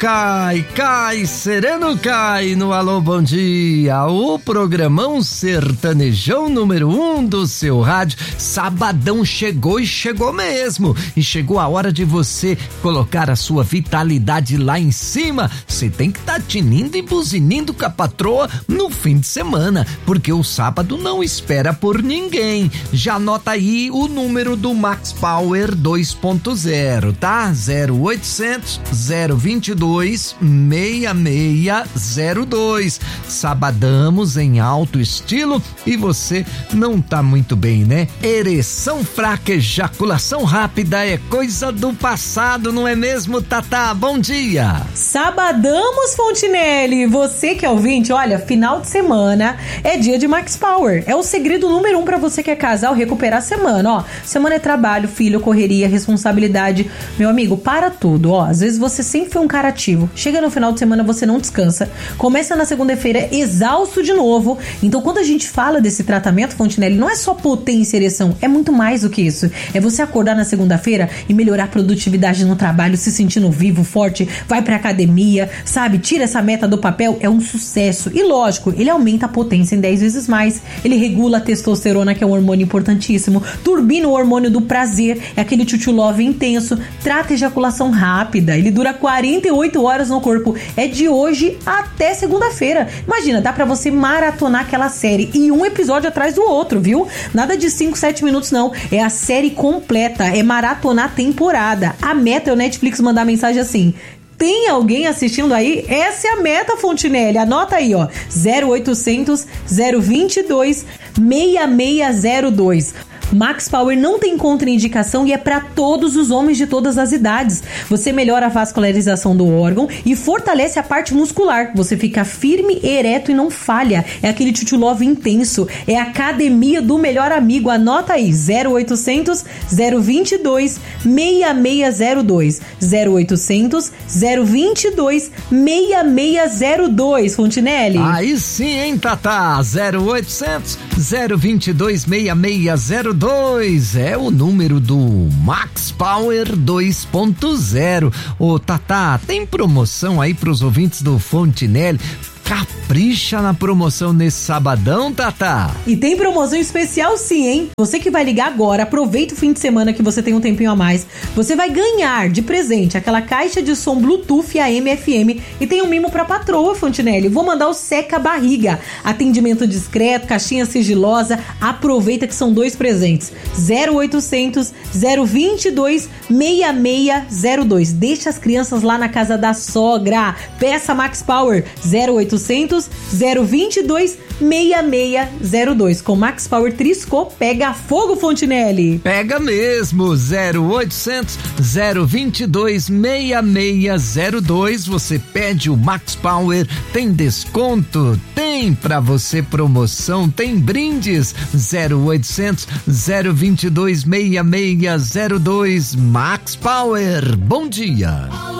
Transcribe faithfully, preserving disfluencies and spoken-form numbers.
Cai, cai, sereno cai no Alô Bom Dia, o programão sertanejão número um do seu rádio. Sabadão chegou e chegou mesmo, e chegou a hora de você colocar a sua vitalidade lá em cima. Você tem que estar tá tinindo e buzinindo com a patroa no fim de semana, porque o sábado não espera por ninguém. Já anota aí o número do Max Power dois ponto zero, tá? zero oitocentos, zero vinte e dois, seis seis zero dois. Sabadamos em alto estilo e você não tá muito bem, né? Ereção fraca, ejaculação rápida é coisa do passado, não é mesmo, Tatá? Bom dia! Sabadamos, Fontinelli! Você que é ouvinte, olha, final de semana é dia de Max Power. É o segredo número um pra você que é casal recuperar a semana, ó. Semana é trabalho, filho, correria, responsabilidade. Meu amigo, para tudo, ó. Às vezes você sempre foi um cara ativo. Chega no final de semana, você não descansa. Começa na segunda-feira exausto de novo. Então, quando a gente fala desse tratamento, Fontinelli, não é só potência e ereção, é muito mais do que isso. É você acordar na segunda-feira e melhorar a produtividade no trabalho, se sentindo vivo, forte, vai pra academia, sabe? Tira essa meta do papel, é um sucesso. E lógico, ele aumenta a potência em dez vezes mais. Ele regula a testosterona, que é um hormônio importantíssimo. Turbina o hormônio do prazer, é aquele tchutchu love intenso. Trata a ejaculação rápida, ele dura quarenta e oito horas no corpo. É de hoje até segunda-feira. Imagina, dá pra você maratonar aquela série e um episódio atrás do outro, viu? Nada de cinco, sete minutos não. É a série completa, é maratonar a temporada. A meta é o Netflix mandar mensagem assim: tem alguém assistindo aí? Essa é a meta, Fontinelli. Anota aí, ó. zero oitocentos, zero vinte e dois, seis seis zero dois. Max Power não tem contraindicação e é para todos os homens de todas as idades. Você melhora a vascularização do órgão e fortalece a parte muscular. Você fica firme, ereto e não falha. É aquele tchutchu love intenso. É a academia do melhor amigo. Anota aí, zero oitocentos, zero vinte e dois, seis seis zero dois. zero oitocentos, zero vinte e dois, seis seis zero dois, Fontinelli. Aí sim, hein, Tatá? zero oitocentos, zero vinte e dois, seis seis zero dois. Dois é o número do Max Power dois ponto zero. Ô, Tatá, tem promoção aí pros ouvintes do Fontinelli? Capricha na promoção nesse sabadão, Tatá. E tem promoção especial sim, hein? Você que vai ligar agora, aproveita o fim de semana que você tem um tempinho a mais. Você vai ganhar de presente aquela caixa de som Bluetooth A M F M e tem um mimo pra patroa, Fontinelli. Vou mandar o Seca Barriga. Atendimento discreto, caixinha sigilosa. Aproveita que são dois presentes. zero oitocentos, zero vinte e dois, seis seis zero dois. Deixa as crianças lá na casa da sogra. Peça Max Power zero oitocentos, zero vinte e dois, seis seis zero dois. Com Max Power Trisco, pega fogo, Fontinelli. Pega mesmo, zero oitocentos, zero vinte e dois, seis seis zero dois. Você pede o Max Power, tem desconto, tem pra você promoção, tem brindes. Zero oitocentos, zero vinte e dois, seis seis zero dois. Max Power, bom dia.